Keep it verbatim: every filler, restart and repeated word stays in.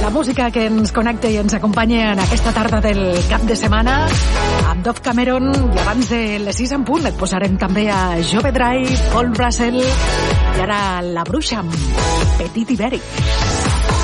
La música que ens connecta i ens acompanya en aquesta tarda del cap de setmana amb Dove Cameron, i abans de les sis en punt et posarem també a Jove Drive, Paul Russell i ara La Bruixa amb Petit Ibèric.